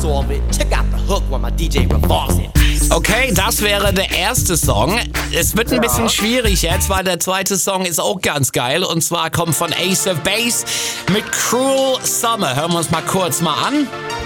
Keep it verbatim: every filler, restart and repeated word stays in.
Okay, das wäre der erste Song. Es wird ein Ja. bisschen schwierig jetzt, weil der zweite Song ist auch ganz geil. Und zwar kommt von Ace of Base mit Cruel Summer. Hören wir uns mal kurz mal an.